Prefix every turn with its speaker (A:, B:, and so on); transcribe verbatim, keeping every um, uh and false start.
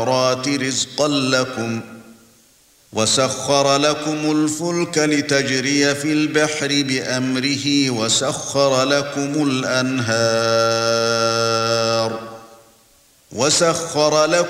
A: رِزْقًا لَكُمْ وَسَخَّرَ لَكُمُ الْفُلْكَ لِتَجْرِيَ فِي الْبَحْرِ بِأَمْرِهِ وَسَخَّرَ لَكُمُ الْأَنْهَارَ وَسَخَّرَ لَكُم